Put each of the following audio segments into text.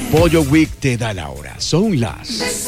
Pollo Week te da la hora. Son las...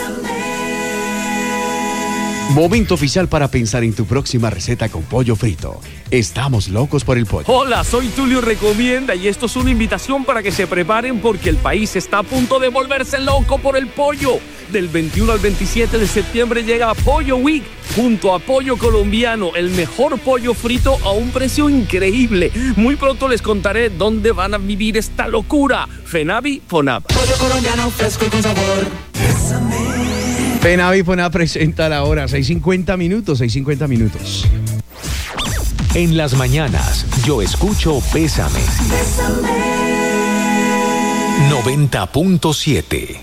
Momento oficial para pensar en tu próxima receta con pollo frito. Estamos locos por el pollo. Hola, soy Tulio Recomienda y esto es una invitación para que se preparen porque el país está a punto de volverse loco por el pollo. Del 21 al 27 de septiembre llega Pollo Week junto a Pollo Colombiano, el mejor pollo frito a un precio increíble. Muy pronto les contaré dónde van a vivir esta locura. Fenavi Fonab. Pollo colombiano fresco y con sabor. Fenavi Fonab presenta la hora. 6:50 minutos. En las mañanas, yo escucho Bésame. 90.7.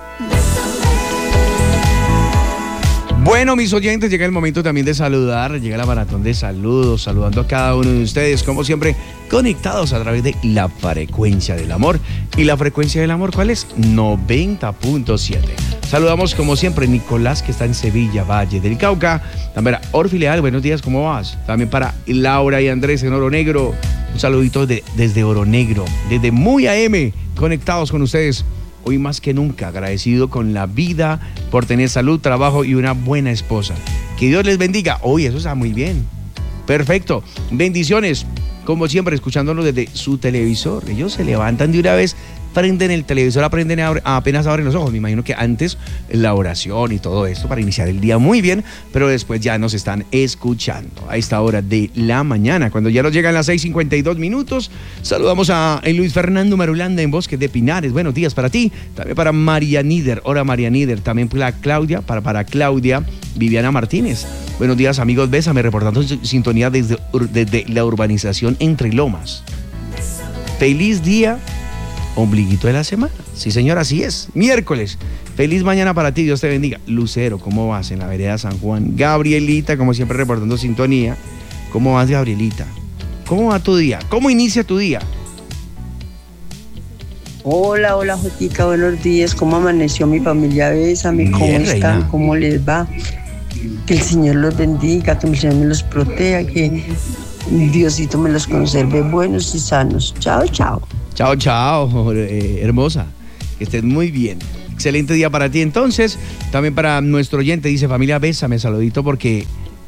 Bueno, mis oyentes, llega el momento también de saludar, llega la maratón de saludos, saludando a cada uno de ustedes, como siempre, conectados a través de la frecuencia del amor. ¿Y la frecuencia del amor cuál es? 90.7. Saludamos, como siempre, Nicolás, que está en Sevilla, Valle del Cauca. También a Orfi Leal, buenos días, ¿cómo vas? También para Laura y Andrés en Oro Negro. Un saludito desde Oro Negro, desde Muy AM, conectados con ustedes. Hoy más que nunca agradecido con la vida por tener salud, trabajo y una buena esposa. Que Dios les bendiga. Hoy eso está muy bien. Perfecto. Bendiciones. Como siempre, escuchándonos desde su televisor. Ellos se levantan de una vez, prenden el televisor, apenas abren los ojos. Me imagino que antes la oración y todo esto para iniciar el día muy bien, pero después ya nos están escuchando a esta hora de la mañana. Cuando ya nos llegan las 6:52 minutos, saludamos a Luis Fernando Marulanda en Bosques de Pinares. Buenos días para ti, también para María Nieder. Hola María Nieder, también para Claudia, para Claudia Viviana Martínez. Buenos días amigos, Bésame, reportando sintonía desde la urbanización Entre Lomas. Feliz día, ombliguito de la semana. Sí, señor, así es. Miércoles. Feliz mañana para ti, Dios te bendiga. Lucero, ¿cómo vas en la vereda San Juan? Gabrielita, como siempre, reportando sintonía. ¿Cómo vas, Gabrielita? ¿Cómo va tu día? ¿Cómo inicia tu día? Hola, Jotica, buenos días. ¿Cómo amaneció mi familia? Bésame, ¿cómo Bien, están? reina. ¿Cómo les va? Que el Señor los bendiga, que el Señor me los proteja, que Diosito me los conserve buenos y sanos. Chao, chao. Chao, hermosa. Que estés muy bien. Excelente día para ti. Entonces, también para nuestro oyente, dice familia, bésame, saludito porque...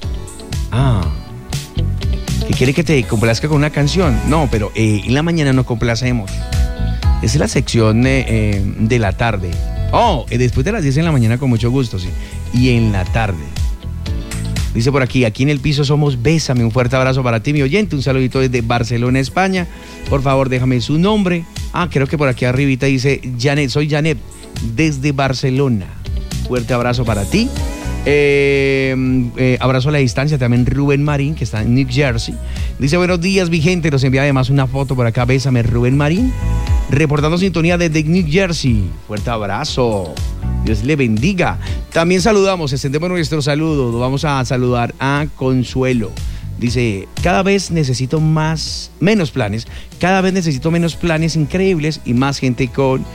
que quiere que te complazca con una canción. No, pero en la mañana nos complacemos. Esa es la sección de la tarde. Después de las 10 en la mañana con mucho gusto, sí. Y en la tarde. Dice por aquí en el piso somos Bésame. Un fuerte abrazo para ti, mi oyente. Un saludito desde Barcelona, España. Por favor, déjame su nombre. Creo que por aquí arribita dice Janet. Soy Janet, desde Barcelona. Fuerte abrazo para ti. Abrazo a la distancia también Rubén Marín, que está en New Jersey. Dice buenos días, mi gente. Nos envía además una foto por acá. Bésame, Rubén Marín. Reportando sintonía desde New Jersey. Fuerte abrazo. Dios le bendiga. También saludamos, extendemos nuestro saludo. Vamos a saludar a Consuelo. Dice, cada vez necesito menos planes. Cada vez necesito menos planes increíbles y más gente con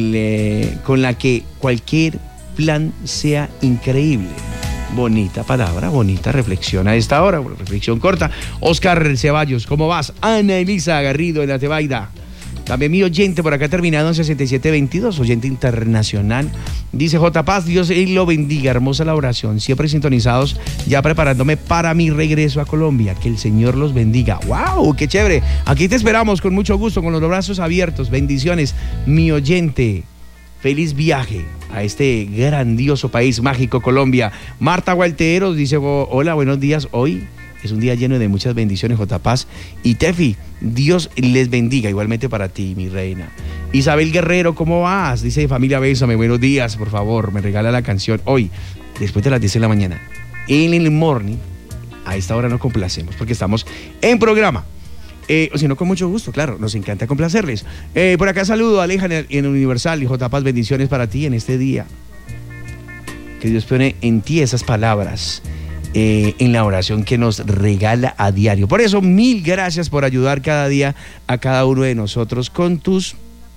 la que cualquier plan sea increíble. Bonita palabra, bonita reflexión a esta hora. Reflexión corta. Oscar Ceballos, ¿cómo vas? Ana Elisa Garrido en la Tebaida. También mi oyente por acá terminado en 6722, oyente internacional. Dice J. Paz, Dios lo bendiga, hermosa la oración. Siempre sintonizados, ya preparándome para mi regreso a Colombia. Que el Señor los bendiga. ¡Wow! ¡Qué chévere! Aquí te esperamos con mucho gusto, con los brazos abiertos. Bendiciones, mi oyente. Feliz viaje a este grandioso país mágico, Colombia. Marta Gualteros dice, hola, buenos días. Hoy es un día lleno de muchas bendiciones, J. Paz y Tefi. Dios les bendiga, igualmente para ti, mi reina. Isabel Guerrero, ¿cómo vas? Dice, familia, bésame, buenos días, por favor, me regala la canción hoy, después de las 10 de la mañana. En el morning, a esta hora nos complacemos, porque estamos en programa. O si no, con mucho gusto, claro, nos encanta complacerles. Por acá saludo a Aleja en Universal y J. Paz, bendiciones para ti en este día. Que Dios pone en ti esas palabras en la oración que nos regala a diario. Por eso, mil gracias por ayudar cada día a cada uno de nosotros con tus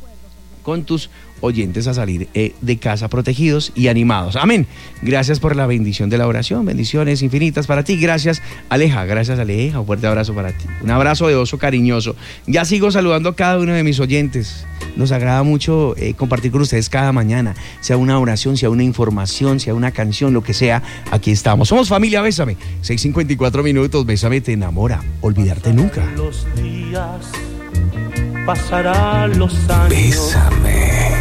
oyentes a salir de casa protegidos y animados. Amén. Gracias por la bendición de la oración. Bendiciones infinitas para ti. Gracias, Aleja. Gracias, Aleja. Un fuerte abrazo para ti. Un abrazo de oso cariñoso. Ya sigo saludando a cada uno de mis oyentes. nos agrada mucho compartir con ustedes cada mañana, sea una oración, sea una información, sea una canción, lo que sea, aquí estamos. Somos familia Bésame, 6:54 minutos, Bésame te enamora, olvidarte nunca. Los días, pasarán los años. Bésame.